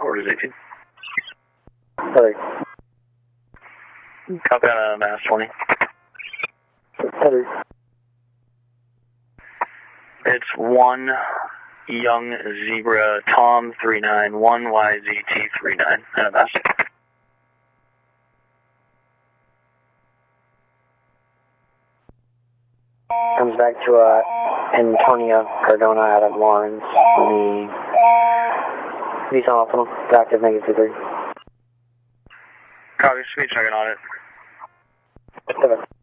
orders 18. Heather. Copy on a Mass 20. Heather. It's 1 Young Zebra Tom 391 YZT 39 and a Mass. Comes back to Antonia Cardona out of Lawrence on the Visa Hospital, active -3. Copy, speed checking on it. Heather.